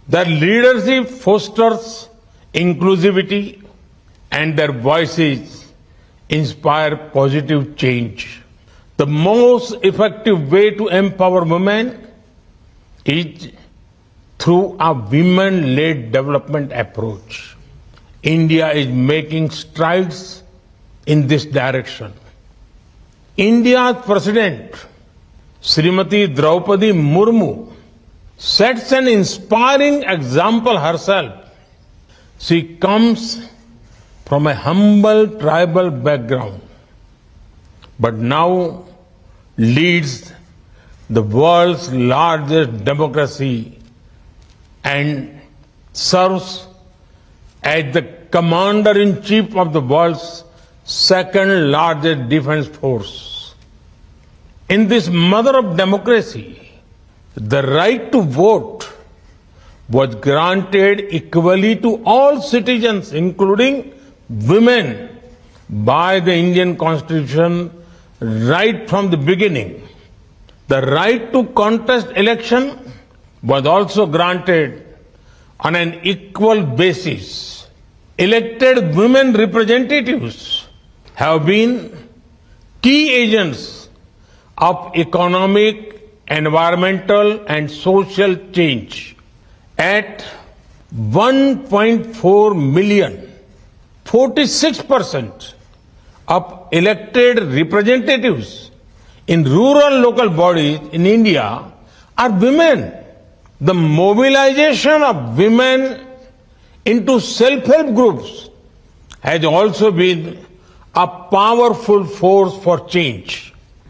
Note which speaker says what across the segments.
Speaker 1: Their leadership fosters inclusivity and their voices inspire positive change. The most effective way to empower women is through a women-led development approach. India is making strides in this direction. India's President, Srimati Draupadi Murmu, sets an inspiring example herself. She comes from a humble tribal background, but now leads the world's largest democracy and serves as the commander-in-chief of the world's second largest defense force. In this mother of democracy, the right to vote was granted equally to all citizens, including women, by the Indian Constitution right from the beginning. The right to contest election was also granted on an equal basis. Elected women representatives have been key agents of economic, environmental and social change. At 1.4 million, 46% of elected representatives in rural local bodies in India are women. The mobilization of women into self-help groups has also been a powerful force for change.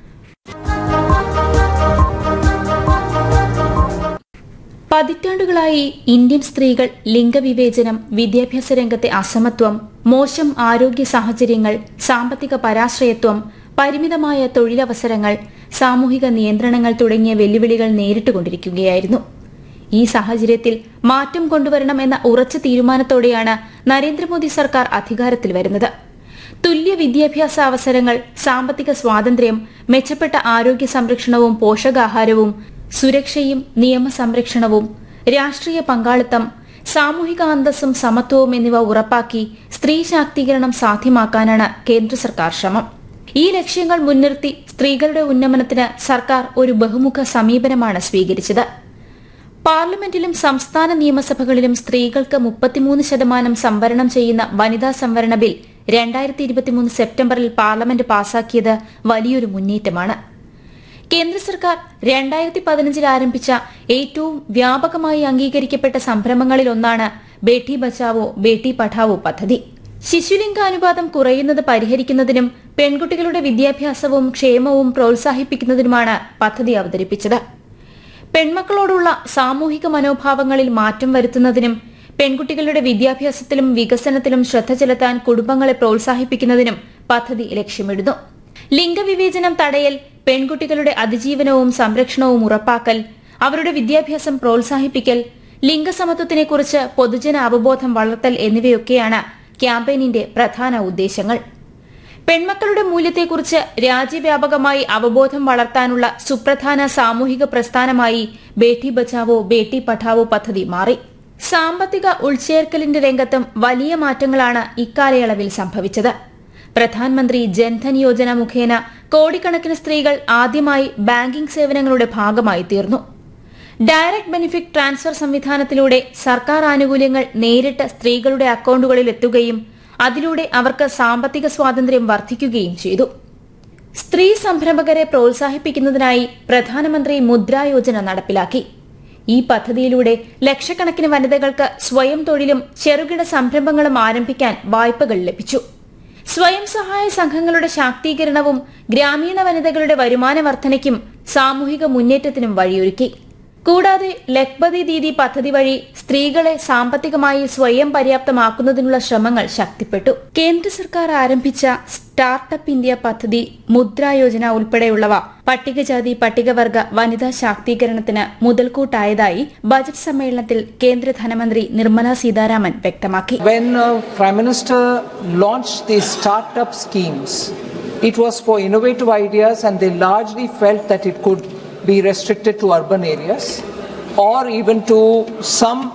Speaker 2: പതിറ്റാണ്ടുകളായി Indian സ്ത്രീകൾ ലിംഗവിവേചനം, വിദ്യാഭ്യാസ രംഗത്തെ അസമത്വം, മോശം ആരോഗ്യ സാഹചര്യങ്ങൾ, സാമ്പത്തിക പരാശ്രയത്വം, പരിമിതമായ തൊഴിലവസരങ്ങൾ, സാമൂഹിക നിയന്ത്രണങ്ങൾ തുടങ്ങിയ വെല്ലുവിളികൾ നേരിട്ടുകൊണ്ടിരിക്കുകയായിരുന്നു. ഈ സാഹചര്യത്തിൽ മാറ്റം കൊണ്ടുവരണം എന്ന ഉറച്ച തീരുമാനത്തോടെയാണ് നരേന്ദ്രമോദി സർക്കാർ അധികാരത്തിൽ വരുന്നത്. തുല്യ വിദ്യാഭ്യാസ അവസരങ്ങൾ, സാമ്പത്തിക സ്വാതന്ത്ര്യം, മെച്ചപ്പെട്ട ആരോഗ്യ സംരക്ഷണവും പോഷകാഹാരവും, സുരക്ഷയും നിയമസംരക്ഷണവും, രാഷ്ട്രീയ പങ്കാളിത്തം, സാമൂഹിക അന്തസ്സും സമത്വവും എന്നിവ ഉറപ്പാക്കി സ്ത്രീ ശാക്തീകരണം സാധ്യമാക്കാനാണ് കേന്ദ്ര സർക്കാർ ശ്രമം. ഈ ലക്ഷ്യങ്ങൾ മുൻനിർത്തി സ്ത്രീകളുടെ ഉന്നമനത്തിന് സർക്കാർ ഒരു ബഹുമുഖ സമീപനമാണ് സ്വീകരിച്ചത്. പാർലമെന്റിലും സംസ്ഥാന നിയമസഭകളിലും സ്ത്രീകൾക്ക് 33% സംവരണം ചെയ്യുന്ന വനിതാ സംവരണ ബിൽ 2023 സെപ്റ്റംബറിൽ പാർലമെന്റ് പാസാക്കിയത് വലിയൊരു മുന്നേറ്റമാണ്. കേന്ദ്ര സർക്കാർ 2015 ആരംഭിച്ച ഏറ്റവും വ്യാപകമായി അംഗീകരിക്കപ്പെട്ട സംരംഭങ്ങളിലൊന്നാണ് ബേഠി ബച്ചാവോ ബേഠി പഠാവോ പദ്ധതി. ശിശുലിംഗാനുപാതം കുറയുന്നത് പരിഹരിക്കുന്നതിനും പെൺകുട്ടികളുടെ വിദ്യാഭ്യാസവും ക്ഷേമവും പ്രോത്സാഹിപ്പിക്കുന്നതിനുമാണ് പദ്ധതി അവതരിപ്പിച്ചത്. പെൺമക്കളോടുള്ള സാമൂഹിക മനോഭാവങ്ങളിൽ മാറ്റം വരുത്തുന്നതിനും പെൺകുട്ടികളുടെ വിദ്യാഭ്യാസത്തിലും വികസനത്തിലും ശ്രദ്ധ ചെലുത്താൻ കുടുംബങ്ങളെ പ്രോത്സാഹിപ്പിക്കുന്നതിനും പദ്ധതി ലക്ഷ്യമിടുന്നു. ലിംഗവിവേചനം തടയൽ, പെൺകുട്ടികളുടെ അതിജീവനവും സംരക്ഷണവും ഉറപ്പാക്കൽ, അവരുടെ വിദ്യാഭ്യാസം പ്രോത്സാഹിപ്പിക്കൽ, ലിംഗസമത്വത്തിനെക്കുറിച്ച് പൊതുജന അവബോധം വളർത്തൽ എന്നിവയൊക്കെയാണ് ക്യാമ്പയിനിന്റെ പ്രധാന ഉദ്ദേശങ്ങൾ. പെൺമക്കളുടെ മൂല്യത്തെക്കുറിച്ച് രാജ്യവ്യാപകമായി അവബോധം വളർത്താനുള്ള സുപ്രധാന സാമൂഹിക പ്രസ്ഥാനമായി ബേഠി ബച്ചാവോ ബേഠി പഠാവോ പദ്ധതി മാറി. സാമ്പത്തിക ഉൾച്ചേർക്കലിന്റെ രംഗത്തും വലിയ മാറ്റങ്ങളാണ് ഇക്കാലയളവിൽ സംഭവിച്ചത്. പ്രധാനമന്ത്രി ജൻധൻ യോജന മുഖേന കോടിക്കണക്കിന് സ്ത്രീകൾ ആദ്യമായി ബാങ്കിംഗ് സേവനങ്ങളുടെ ഭാഗമായി തീർന്നു. ഡയറക്ട് ബെനിഫിറ്റ് ട്രാൻസ്ഫർ സംവിധാനത്തിലൂടെ സർക്കാർ ആനുകൂല്യങ്ങൾ നേരിട്ട് സ്ത്രീകളുടെ അക്കൌണ്ടുകളിൽ എത്തുകയും അതിലൂടെ അവർക്ക് സാമ്പത്തിക സ്വാതന്ത്ര്യം വർദ്ധിക്കുകയും ചെയ്തു. സ്ത്രീ സംരംഭകരെ പ്രോത്സാഹിപ്പിക്കുന്നതിനായി പ്രധാനമന്ത്രി മുദ്രാ യോജന നടപ്പിലാക്കി. ഈ പദ്ധതിയിലൂടെ ലക്ഷക്കണക്കിന് വനിതകൾക്ക് സ്വയം തൊഴിലും ചെറുകിട സംരംഭങ്ങളും ആരംഭിക്കാൻ വായ്പകൾ ലഭിച്ചു. സ്വയം സഹായ സംഘങ്ങളുടെ ശാക്തീകരണവും ഗ്രാമീണ വനിതകളുടെ വരുമാന വർധനയ്ക്കും സാമൂഹിക മുന്നേറ്റത്തിനും വഴിയൊരുക്കി. കൂടാതെ ലഖ്പതി ദീദി പദ്ധതി വഴി സ്ത്രീകളെ സാമ്പത്തികമായി സ്വയം പര്യാപ്തമാക്കുന്നതിനുള്ള ശ്രമങ്ങൾ ശക്തിപ്പെട്ടു. കേന്ദ്ര സർക്കാർ ആരംഭിച്ച സ്റ്റാർട്ടപ്പ് ഇന്ത്യ പദ്ധതി, മുദ്രാ യോജന ഉൾപ്പെടെയുള്ളവ പട്ടികജാതി പട്ടികവർഗ വനിതാ ശാക്തീകരണത്തിന് മുതൽക്കൂട്ടായതായി ബജറ്റ് സമ്മേളനത്തിൽ കേന്ദ്ര ധനമന്ത്രി നിർമ്മല സീതാരാമൻ വ്യക്തമാക്കി.
Speaker 3: When Prime Minister launched these startup schemes, it was for innovative ideas and they largely felt that it could be restricted to urban areas or even to some